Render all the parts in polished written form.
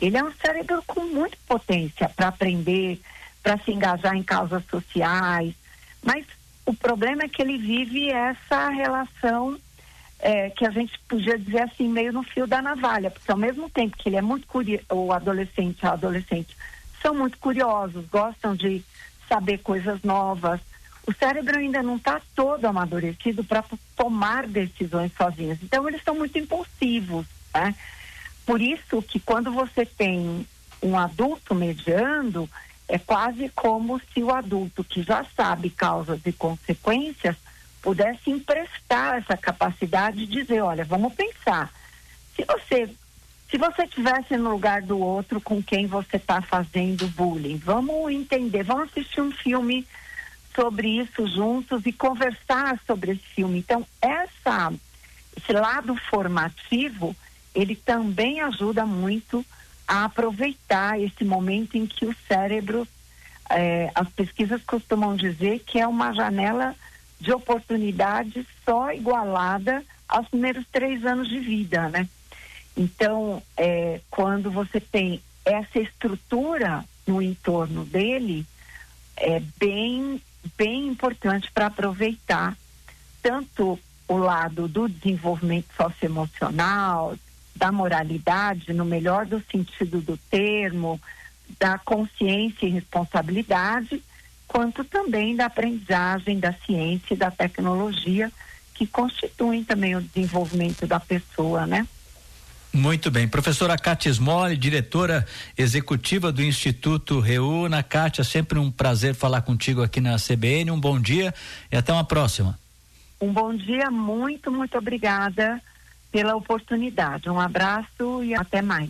Ele é um cérebro com muita potência para aprender, para se engajar em causas sociais, mas o problema é que ele vive essa relação que a gente podia dizer assim, meio no fio da navalha, porque ao mesmo tempo que ele é muito curioso, o adolescente, a adolescente são muito curiosos, gostam de saber coisas novas, o cérebro ainda não está todo amadurecido para tomar decisões sozinhos, então eles são muito impulsivos, né? Por isso que quando você tem um adulto mediando, é quase como se o adulto que já sabe causas e consequências pudesse emprestar essa capacidade de dizer, olha, vamos pensar, se você estivesse no lugar do outro com quem você está fazendo bullying, vamos entender, vamos assistir um filme sobre isso juntos e conversar sobre esse filme. Então, esse lado formativo, ele também ajuda muito a aproveitar esse momento em que o cérebro, as pesquisas costumam dizer que é uma janela de oportunidade só igualada aos primeiros 3 anos de vida, né? Então, quando você tem essa estrutura no entorno dele, é bem importante para aproveitar tanto o lado do desenvolvimento socioemocional, da moralidade, no melhor do sentido do termo, da consciência e responsabilidade, quanto também da aprendizagem, da ciência e da tecnologia, que constituem também o desenvolvimento da pessoa, né? Muito bem. Professora Kátia Smolli, diretora executiva do Instituto Reúna. Kátia, sempre um prazer falar contigo aqui na CBN. Um bom dia e até uma próxima. Um bom dia, muito obrigada pela oportunidade. Um abraço e até mais.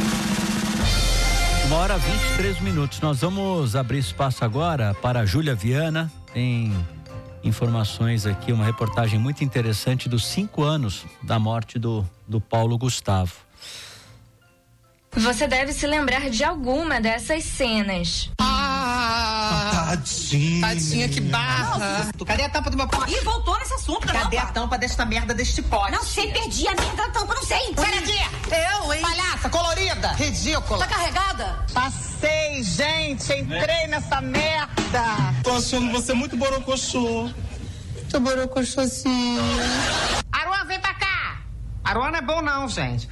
1h23. Nós vamos abrir espaço agora para a Júlia Viana. Tem informações aqui, uma reportagem muito interessante dos 5 anos da morte do Paulo Gustavo. Você deve se lembrar de alguma dessas cenas. Tadinha, que barra. Cadê a tampa do meu pote? Ih, voltou nesse assunto, Cadê a tampa desta merda deste pote? Não sei, perdi a merda da tampa, não sei. Sai daqui! Eu, hein? Palhaça, colorida! Ridícula! Tá carregada? Passei, gente, entrei nessa merda! Tô achando você muito borocochô. Tô borocochôzinha. Aruan, vem pra cá! Aruan não é bom não, gente.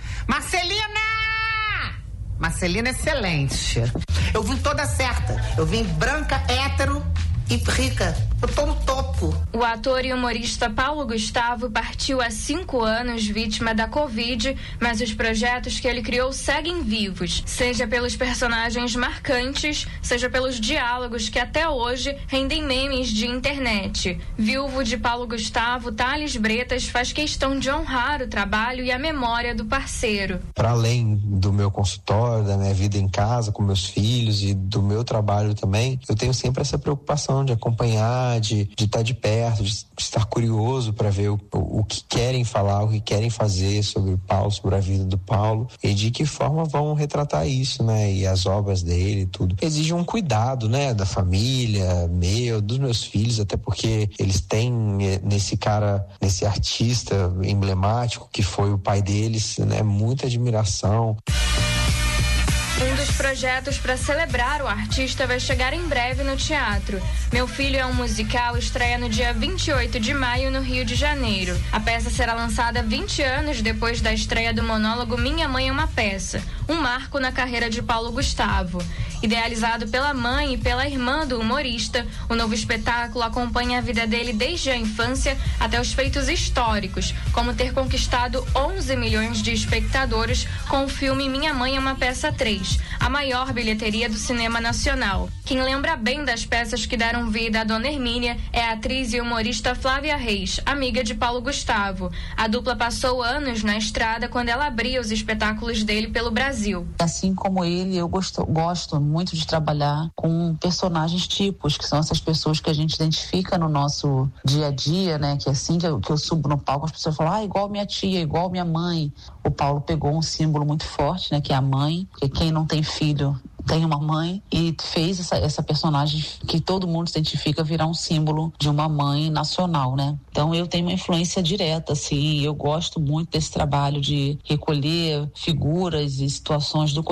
Marcelina é excelente. Eu vim toda certa. Eu vim branca, hétero e rica. Eu tô no topo. O ator e humorista Paulo Gustavo partiu há 5 anos vítima da Covid, mas os projetos que ele criou seguem vivos, seja pelos personagens marcantes, seja pelos diálogos que até hoje rendem memes de internet. Viúvo de Paulo Gustavo, Thales Bretas faz questão de honrar o trabalho e a memória do parceiro. Para além do meu consultório, da minha vida em casa com meus filhos e do meu trabalho também, eu tenho sempre essa preocupação de acompanhar, de estar de perto, de estar curioso para ver o que querem falar, o que querem fazer sobre o Paulo, sobre a vida do Paulo e de que forma vão retratar isso, né? E as obras dele e tudo. Exige um cuidado, né? Da família, dos meus filhos, até porque eles têm nesse artista emblemático que foi o pai deles, né? Muita admiração. Um dos projetos para celebrar o artista vai chegar em breve no teatro. Meu Filho é um Musical estreia no dia 28 de maio no Rio de Janeiro. A peça será lançada 20 anos depois da estreia do monólogo Minha Mãe é uma Peça, um marco na carreira de Paulo Gustavo. Idealizado pela mãe e pela irmã do humorista, o novo espetáculo acompanha a vida dele desde a infância até os feitos históricos, como ter conquistado 11 milhões de espectadores com o filme Minha Mãe é uma Peça 3, a maior bilheteria do cinema nacional. Quem lembra bem das peças que deram vida a Dona Hermínia é a atriz e humorista Flávia Reis, amiga de Paulo Gustavo. A dupla passou anos na estrada quando ela abria os espetáculos dele pelo Brasil. Assim como ele, eu gosto muito de trabalhar com personagens tipos, que são essas pessoas que a gente identifica no nosso dia a dia, né? Que assim que eu subo no palco, as pessoas falam, igual minha tia, igual minha mãe. O Paulo pegou um símbolo muito forte, né? Que é a mãe, porque quem não tem filho tem uma mãe, e fez essa personagem que todo mundo se identifica virar um símbolo de uma mãe nacional, né? Então eu tenho uma influência direta, assim, eu gosto muito desse trabalho de recolher figuras e situações do